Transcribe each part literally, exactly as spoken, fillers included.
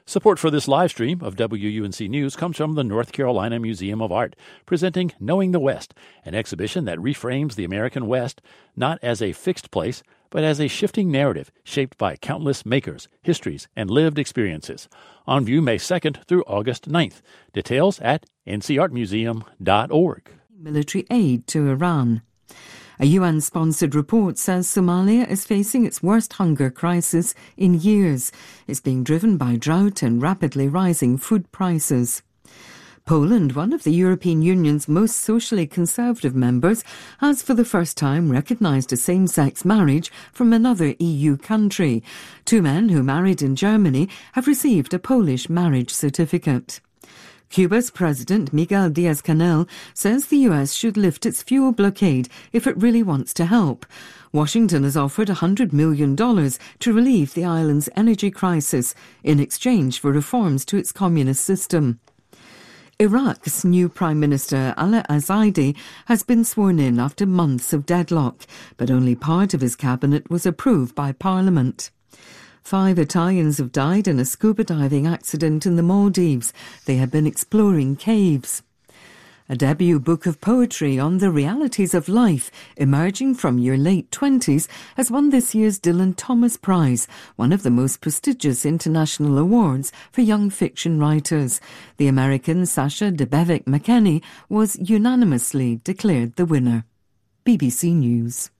Support for this live stream of W U N C News comes from the North Carolina Museum of Art, presenting Knowing the West, an exhibition that reframes the American West not as a fixed place, but as a shifting narrative shaped by countless makers, histories, and lived experiences. On view May second through August ninth. Details at n c art museum dot org. Military aid to Iran. A U N-sponsored report says Somalia is facing its worst hunger crisis in years. It's being driven by drought and rapidly rising food prices. Poland, one of the European Union's most socially conservative members, has for the first time recognised a same-sex marriage from another E U country. Two men who married in Germany have received a Polish marriage certificate. Cuba's President Miguel Diaz-Canel says the U S should lift its fuel blockade if it really wants to help. Washington has offered one hundred million dollars to relieve the island's energy crisis in exchange for reforms to its communist system. Iraq's new Prime Minister Ali al-Zaidi has been sworn in after months of deadlock, but only part of his cabinet was approved by Parliament. Five Italians have died in a scuba diving accident in the Maldives. They had been exploring caves. A debut book of poetry on the realities of life emerging from your late twenties has won this year's Dylan Thomas Prize, one of the most prestigious international awards for young fiction writers. The American Sasha Debevic McKenney was unanimously declared the winner. B B C News.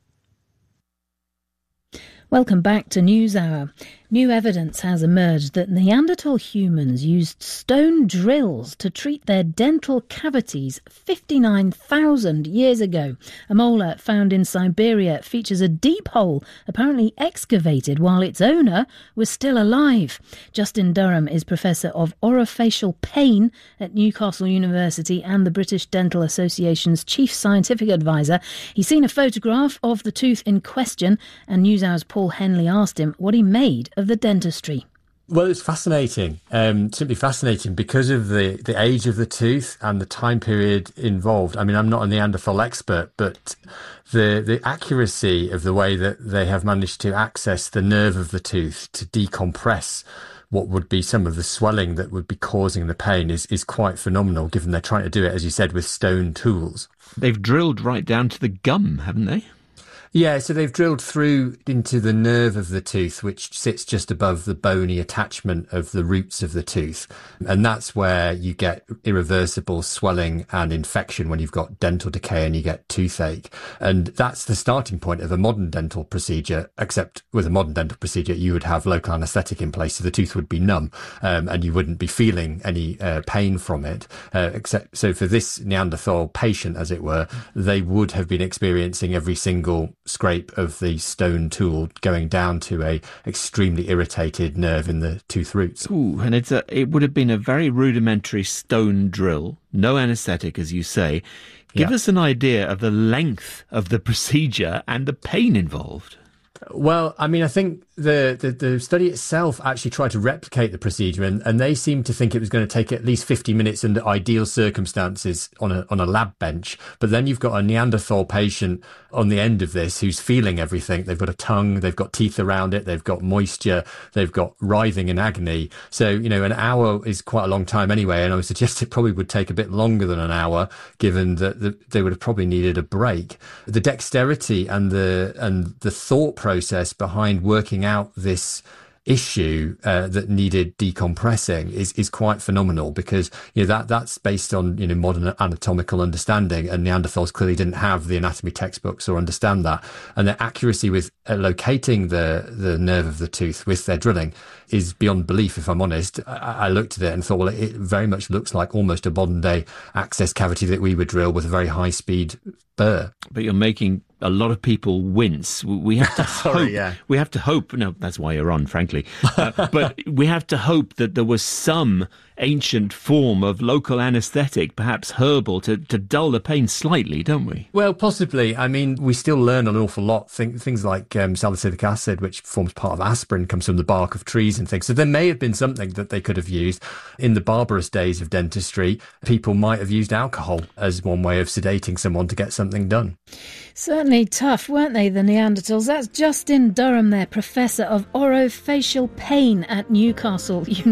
Welcome back to NewsHour. New evidence has emerged that Neanderthal humans used stone drills to treat their dental cavities fifty-nine thousand years ago. A molar found in Siberia features a deep hole apparently excavated while its owner was still alive. Justin Durham is Professor of Orofacial Pain at Newcastle University and the British Dental Association's Chief Scientific Advisor. He's seen a photograph of the tooth in question, and NewsHour's Paul Henley asked him what he made of the dentistry. Well, it's fascinating, um, simply fascinating because of the, the age of the tooth and the time period involved. I mean, I'm not a Neanderthal expert, but the the accuracy of the way that they have managed to access the nerve of the tooth to decompress what would be some of the swelling that would be causing the pain is, is quite phenomenal, given they're trying to do it, as you said, with stone tools. They've drilled right down to the gum, haven't they? Yeah, so they've drilled through into the nerve of the tooth, which sits just above the bony attachment of the roots of the tooth. And that's where you get irreversible swelling and infection when you've got dental decay and you get toothache. And that's the starting point of a modern dental procedure, except with a modern dental procedure, you would have local anaesthetic in place, so the tooth would be numb, um, and you wouldn't be feeling any uh, pain from it. Uh, except, so for this Neanderthal patient, as it were, they would have been experiencing every single scrape of the stone tool going down to a extremely irritated nerve in the tooth roots. Ooh, and it's a, it would have been a very rudimentary stone drill, no anaesthetic, as you say. Give yeah. us an idea of the length of the procedure and the pain involved. Well, I mean, I think the, the, the study itself actually tried to replicate the procedure, and, and they seemed to think it was going to take at least fifty minutes under ideal circumstances on a on a lab bench. But then you've got a Neanderthal patient on the end of this who's feeling everything. They've got a tongue, they've got teeth around it, they've got moisture, they've got writhing and agony. So, you know, an hour is quite a long time anyway, and I would suggest it probably would take a bit longer than an hour, given that the, they would have probably needed a break. The dexterity and the and the thought process behind working out this issue uh, that needed decompressing is is quite phenomenal, because you know that that's based on you know modern anatomical understanding, and Neanderthals clearly didn't have the anatomy textbooks or understand that, and their accuracy with uh, locating the the nerve of the tooth with their drilling is beyond belief. If I'm honest, I, I looked at it and thought, well, it very much looks like almost a modern day access cavity that we would drill with a very high speed burr. But you're making a lot of people wince. We have to Sorry, hope. Yeah. We have to hope. No, that's why you're on, frankly. Uh, but we have to hope that there was some ancient form of local anaesthetic, perhaps herbal, to, to dull the pain slightly, don't we? Well, possibly. I mean, we still learn an awful lot. Think, things like um, salicylic acid, which forms part of aspirin, comes from the bark of trees and things. So there may have been something that they could have used. In the barbarous days of dentistry, people might have used alcohol as one way of sedating someone to get something done. Certainly tough, weren't they, the Neanderthals? That's Justin Durham there, Professor of Orofacial Pain at Newcastle University.